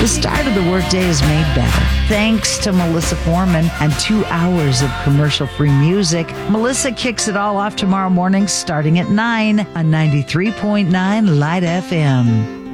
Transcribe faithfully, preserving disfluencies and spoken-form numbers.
start of the workday is made better. Thanks to Melissa Foreman and two hours of commercial-free music. Melissa kicks it all off tomorrow morning starting at nine on ninety-three point nine Light F M.